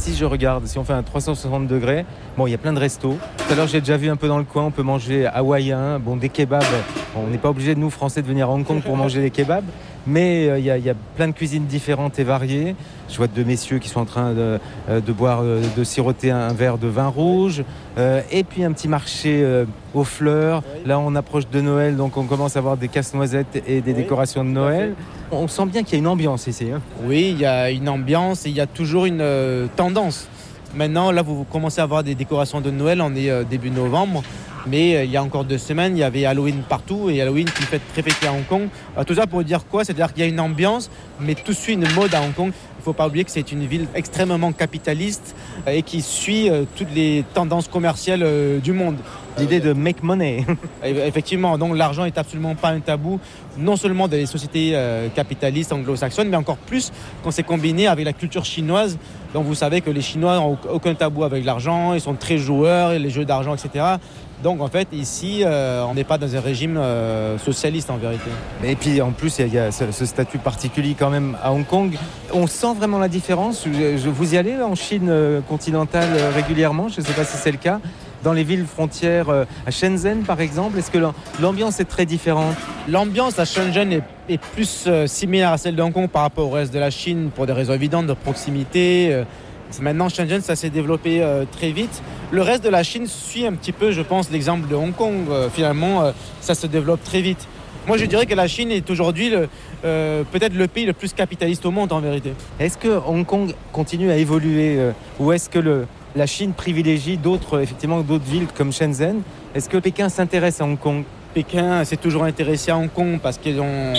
si je regarde, si on fait un 360 degrés, bon, il y a plein de restos. Tout à l'heure, j'ai déjà vu un peu dans le coin, on peut manger hawaïen, bon, des kebabs. On n'est pas obligé, nous, Français, de venir à Hong Kong pour manger des kebabs. Mais il y a plein de cuisines différentes et variées. Je vois deux messieurs qui sont en train de boire, de siroter un verre de vin rouge. Et puis un petit marché aux fleurs. Là, on approche de Noël, donc on commence à avoir des casse-noisettes et des décorations de Noël. On sent bien qu'il y a une ambiance ici. Hein. Oui, il y a une ambiance et il y a toujours une tendance. Maintenant, là, vous commencez à avoir des décorations de Noël. On est début novembre. Mais il y a encore 2 semaines, il y avait Halloween partout et Halloween qui fait très fêté à Hong Kong. Tout ça pour dire quoi? C'est-à-dire qu'il y a une ambiance, mais tout suit une mode à Hong Kong. Il ne faut pas oublier que c'est une ville extrêmement capitaliste et qui suit toutes les tendances commerciales du monde. L'idée de make money. Effectivement, donc l'argent n'est absolument pas un tabou, non seulement des sociétés capitalistes anglo-saxonnes, mais encore plus quand c'est combiné avec la culture chinoise. Donc vous savez que les Chinois n'ont aucun tabou avec l'argent, ils sont très joueurs, les jeux d'argent, etc. Donc en fait, ici, on n'est pas dans un régime socialiste en vérité. Et puis en plus, il y a ce statut particulier quand même à Hong Kong. On sent vraiment la différence. Vous y allez en Chine continentale régulièrement? Je ne sais pas si c'est le cas. Dans les villes frontières, à Shenzhen par exemple, est-ce que l'ambiance est très différente? L'ambiance à Shenzhen est plus similaire à celle de Hong Kong par rapport au reste de la Chine pour des raisons évidentes de proximité. Maintenant, Shenzhen, ça s'est développé très vite. Le reste de la Chine suit un petit peu, je pense, l'exemple de Hong Kong. Finalement, ça se développe très vite. Moi, je dirais que la Chine est aujourd'hui peut-être le pays le plus capitaliste au monde, en vérité. Est-ce que Hong Kong continue à évoluer ou est-ce que la Chine privilégie d'autres villes comme Shenzhen? Est-ce que Pékin s'intéresse à Hong Kong? Pékin s'est toujours intéressé à Hong Kong parce que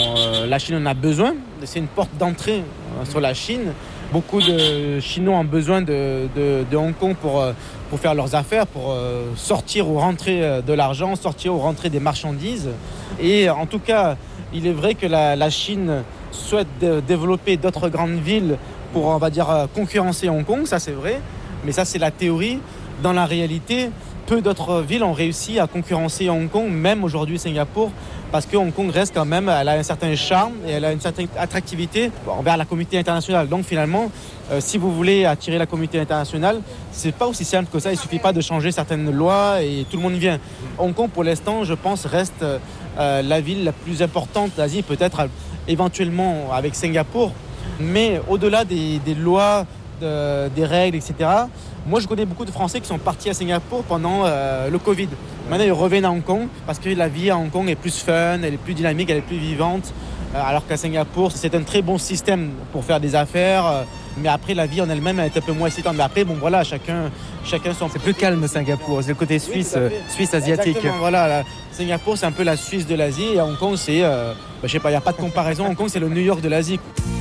la Chine en a besoin. C'est une porte d'entrée sur la Chine. Beaucoup de Chinois ont besoin de Hong Kong pour faire leurs affaires, pour sortir ou rentrer de l'argent, sortir ou rentrer des marchandises. Et en tout cas, il est vrai que la Chine souhaite développer d'autres grandes villes pour, on va dire, concurrencer Hong Kong, ça c'est vrai. Mais ça, c'est la théorie. Dans la réalité, peu d'autres villes ont réussi à concurrencer Hong Kong, même aujourd'hui Singapour, parce que Hong Kong reste quand même, elle a un certain charme et elle a une certaine attractivité envers la communauté internationale. Donc finalement, si vous voulez attirer la communauté internationale, c'est pas aussi simple que ça. Il suffit pas de changer certaines lois et tout le monde vient. Hong Kong, pour l'instant, je pense, reste la ville la plus importante d'Asie, peut-être éventuellement avec Singapour. Mais au-delà des lois, des règles, etc. Moi, je connais beaucoup de Français qui sont partis à Singapour pendant le Covid. Maintenant, ils reviennent à Hong Kong parce que la vie à Hong Kong est plus fun, elle est plus dynamique, elle est plus vivante. Alors qu'à Singapour, c'est un très bon système pour faire des affaires. Mais après, la vie en elle-même est un peu moins excitante. Mais après, bon, voilà, chacun son... C'est plus calme, Singapour. C'est le côté suisse, oui, suisse asiatique. Exactement, voilà. Singapour, c'est un peu la Suisse de l'Asie. Et à Hong Kong, c'est... je sais pas, il n'y a pas de comparaison. Hong Kong, c'est le New York de l'Asie.